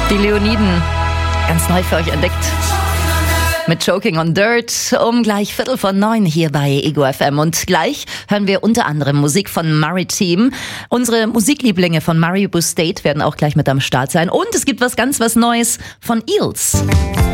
Die Leoniden, ganz neu für euch entdeckt. Mit Choking on Dirt um gleich 8:45 hier bei Ego FM. Und gleich hören wir unter anderem Musik von Maritim. Unsere Musiklieblinge von Maribou State werden auch gleich mit am Start sein. Und es gibt was Neues von Eels.